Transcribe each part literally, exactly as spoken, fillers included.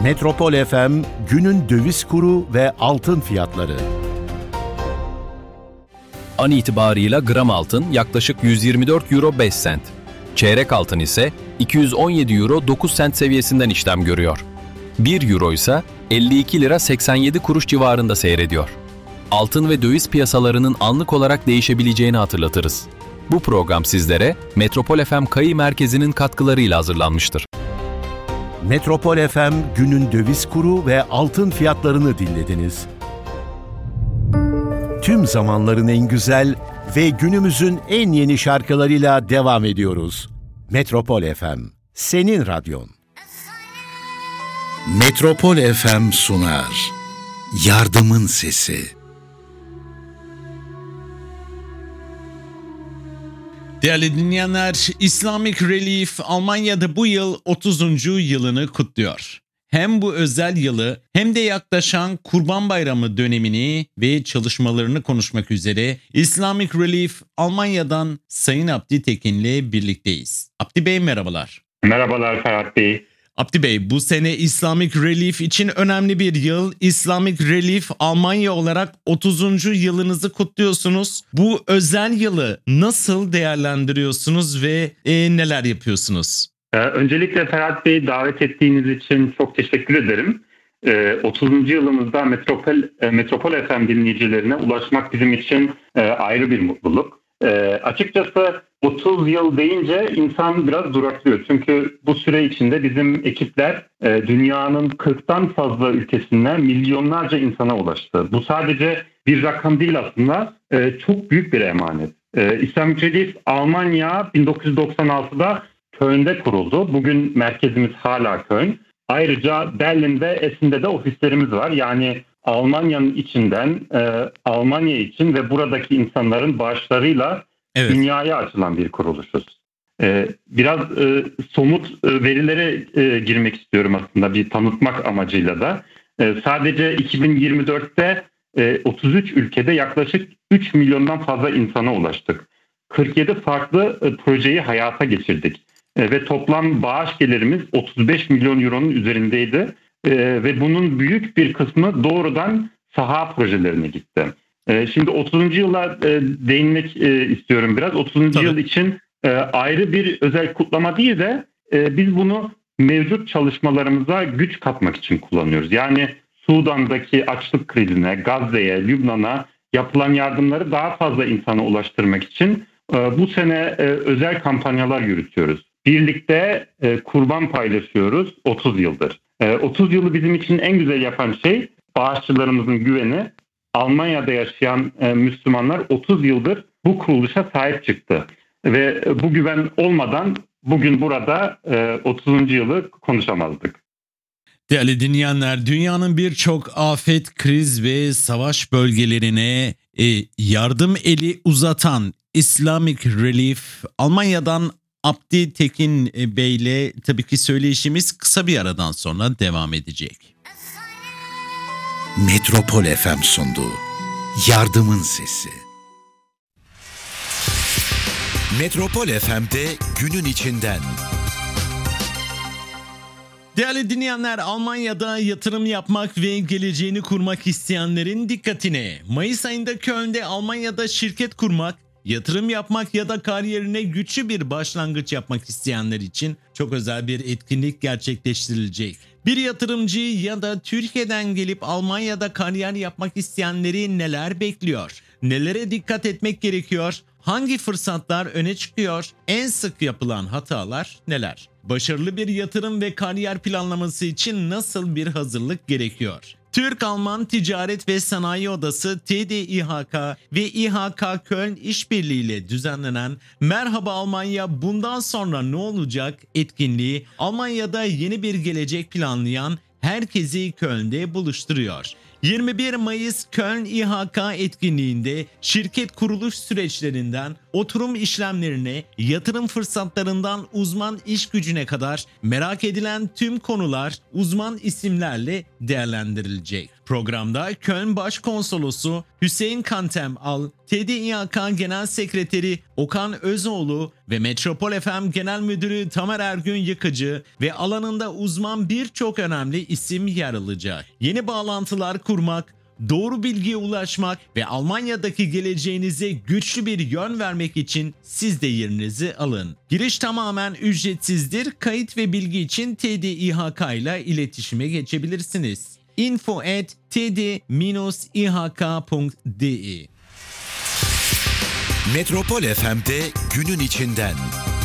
Metropol F M günün döviz kuru ve altın fiyatları. An itibarıyla gram altın yaklaşık yüz yirmi dört euro beş sent. Çeyrek altın ise iki yüz on yedi euro dokuz sent seviyesinden işlem görüyor. bir euro ise elli iki lira seksen yedi kuruş civarında seyrediyor. Altın ve döviz piyasalarının anlık olarak değişebileceğini hatırlatırız. Bu program sizlere Metropol F M Kayı Merkezi'nin katkılarıyla hazırlanmıştır. Metropol F M günün döviz kuru ve altın fiyatlarını dinlediniz. Tüm zamanların en güzel ve günümüzün en yeni şarkılarıyla devam ediyoruz. Metropol F M, senin radyon. Metropol F M sunar. Yardımın Sesi. Değerli dinleyenler, Islamic Relief Almanya'da bu yıl otuzuncu yılını kutluyor. Hem bu özel yılı hem de yaklaşan Kurban Bayramı dönemini ve çalışmalarını konuşmak üzere Islamic Relief Almanya'dan Sayın Abdi Tekin'le birlikteyiz. Abdi Bey merhabalar. Merhabalar Ferhat Bey. Abdi Bey, bu sene Islamic Relief için önemli bir yıl. Islamic Relief Almanya olarak otuzuncu yılınızı kutluyorsunuz. Bu özel yılı nasıl değerlendiriyorsunuz ve e, neler yapıyorsunuz? Ee, öncelikle Ferhat Bey, davet ettiğiniz için çok teşekkür ederim. Ee, otuzuncu yılımızda Metropol, e, Metropol F M dinleyicilerine ulaşmak bizim için e, ayrı bir mutluluk. E, açıkçası otuz yıl deyince insan biraz duraklıyor. Çünkü bu süre içinde bizim ekipler e, dünyanın kırktan fazla ülkesinden milyonlarca insana ulaştı. Bu sadece bir rakam değil aslında, e, çok büyük bir emanet. E, Islamic Relief Almanya bin dokuz yüz doksan altıda Köln'de kuruldu. Bugün merkezimiz hala Köln. Ayrıca Berlin ve Essen'de de ofislerimiz var. Yani Almanya'nın içinden e, Almanya için ve buradaki insanların bağışlarıyla evet, dünyaya açılan bir kuruluşuz. E, biraz e, somut e, verilere e, girmek istiyorum aslında, bir tanıtmak amacıyla da. E, sadece iki bin yirmi dörtte e, otuz üç ülkede yaklaşık üç milyondan fazla insana ulaştık. kırk yedi farklı e, projeyi hayata geçirdik. E, ve toplam bağış gelirimiz otuz beş milyon euronun üzerindeydi. E, ve bunun büyük bir kısmı doğrudan saha projelerine gitti. E, şimdi otuzuncu yıla e, değinmek e, istiyorum biraz. otuzuncu Tabii. yıl için e, ayrı bir özel kutlama değil de e, biz bunu mevcut çalışmalarımıza güç katmak için kullanıyoruz. Yani Sudan'daki açlık krizine, Gazze'ye, Lübnan'a yapılan yardımları daha fazla insana ulaştırmak için e, bu sene e, özel kampanyalar yürütüyoruz. Birlikte e, kurban paylaşıyoruz otuz yıldır. E, otuz yılı bizim için en güzel yapan şey bağışçılarımızın güveni. Almanya'da yaşayan e, Müslümanlar otuz yıldır bu kuruluşa sahip çıktı. Ve e, bu güven olmadan bugün burada e, otuzuncu yılı konuşamazdık. Değerli dinleyenler, dünyanın birçok afet, kriz ve savaş bölgelerine e, yardım eli uzatan Islamic Relief Almanya'dan Abdi Tekin Bey ile tabii ki söyleşimiz kısa bir aradan sonra devam edecek. Metropol F M sundu. Yardımın Sesi. Metropol F M'de günün içinden. Değerli dinleyenler, Almanya'da yatırım yapmak ve geleceğini kurmak isteyenlerin dikkatine. Mayıs ayında Köln'de Almanya'da şirket kurmak, yatırım yapmak ya da kariyerine güçlü bir başlangıç yapmak isteyenler için çok özel bir etkinlik gerçekleştirilecek. Bir yatırımcı ya da Türkiye'den gelip Almanya'da kariyer yapmak isteyenleri neler bekliyor? Nelere dikkat etmek gerekiyor? Hangi fırsatlar öne çıkıyor? En sık yapılan hatalar neler? Başarılı bir yatırım ve kariyer planlaması için nasıl bir hazırlık gerekiyor? Türk-Alman Ticaret ve Sanayi Odası T D İ H K ve İ H K Köln işbirliğiyle düzenlenen Merhaba Almanya bundan sonra ne olacak etkinliği Almanya'da yeni bir gelecek planlayan herkesi Köln'de buluşturuyor. yirmi bir Mayıs Köln İ H K etkinliğinde şirket kuruluş süreçlerinden oturum işlemlerine, yatırım fırsatlarından uzman iş gücüne kadar merak edilen tüm konular uzman isimlerle değerlendirilecek. Programda Köln Başkonsolosu Hüseyin Kantem Al, T D İ H K Genel Sekreteri Okan Özoğlu ve Metropol F M Genel Müdürü Tamer Ergün Yıkıcı ve alanında uzman birçok önemli isim yer alacak. Yeni bağlantılar kurmak, doğru bilgiye ulaşmak ve Almanya'daki geleceğinize güçlü bir yön vermek için siz de yerinizi alın. Giriş tamamen ücretsizdir. Kayıt ve bilgi için T D İ H K ile iletişime geçebilirsiniz. info at t d i h k punkt d e Metropol F M'de günün içinden.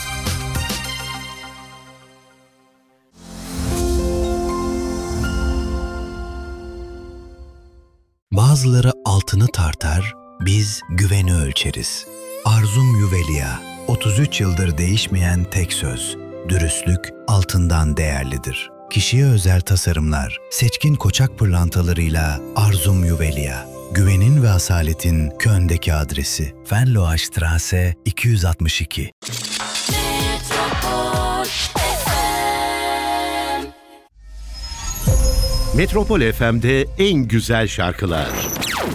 Bazıları altını tartar, biz güveni ölçeriz. Arzum Juvelia, otuz üç yıldır değişmeyen tek söz. Dürüstlük altından değerlidir. Kişiye özel tasarımlar, seçkin koçak pırlantalarıyla Arzum Juvelia. Güvenin ve asaletin Köln'deki adresi. Venloa Straße iki yüz altmış iki. Metropol F M'de en güzel şarkılar.